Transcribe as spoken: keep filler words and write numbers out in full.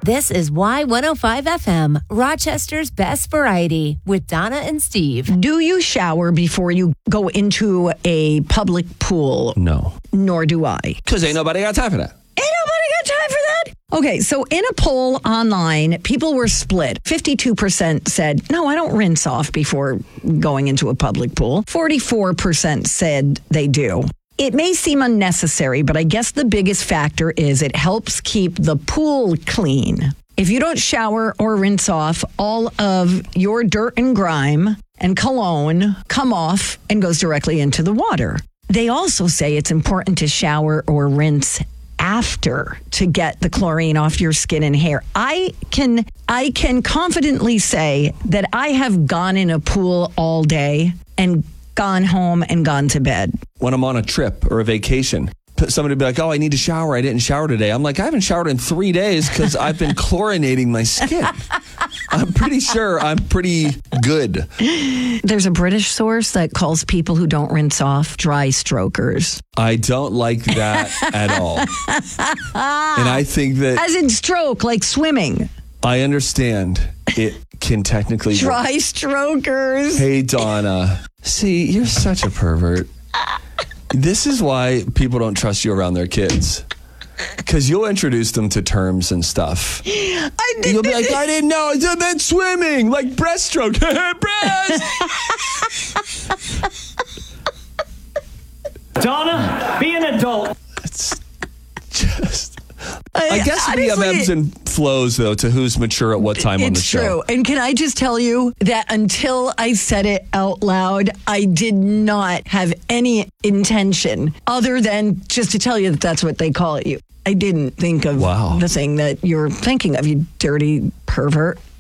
This is Y one oh five F M, Rochester's best variety, with Donna and Steve. Do you shower before you go into a public pool? No. Nor do I. Because ain't nobody got time for that. Ain't nobody got time for that? Okay, so in a poll online, people were split. fifty-two percent said, no, I don't rinse off before going into a public pool. forty-four percent said they do. It may seem unnecessary, but I guess the biggest factor is it helps keep the pool clean. If you don't shower or rinse off, all of your dirt and grime and cologne come off and goes directly into the water. They also say it's important to shower or rinse after to get the chlorine off your skin and hair. I can I can confidently say that I have gone in a pool all day and gone home and gone to bed. When I'm on a trip or a vacation, somebody would be like, oh, I need to shower. I didn't shower today. I'm like, I haven't showered in three days because I've been chlorinating my skin. I'm pretty sure I'm pretty good. There's a British source that calls people who don't rinse off dry strokers. I don't like that at all. And I think that... As in stroke, like swimming. I understand it can technically... Dry strokers. Hey, Donna. See, you're such a pervert. This is why people don't trust you around their kids. Because you'll introduce them to terms and stuff. I did, You'll be like, I didn't know. I meant swimming. Like breaststroke. Breast. Donna, be an adult. It's just... I, I guess honestly, we have ebbs and flows, though, to who's mature at what time on the show. It's true. And can I just tell you that until I said it out loud, I did not have any intention other than just to tell you that that's what they call it you. I didn't think of Wow. the thing that you're thinking of, you dirty pervert.